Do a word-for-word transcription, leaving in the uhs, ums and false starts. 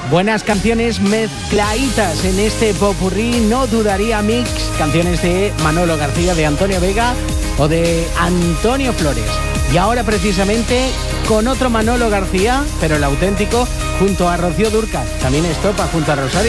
Buenas canciones mezcladitas en este popurrí, no dudaría mix, canciones de Manolo García, de Antonio Vega o de Antonio Flores. Y ahora precisamente con otro Manolo García, pero el auténtico, junto a Rocío Dúrcal, también estopa junto a Rosario.